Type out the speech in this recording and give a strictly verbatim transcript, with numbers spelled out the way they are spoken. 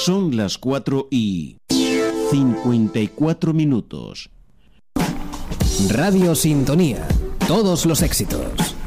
Son las cuatro y cincuenta y cuatro minutos. Radio Sintonía. Todos los éxitos.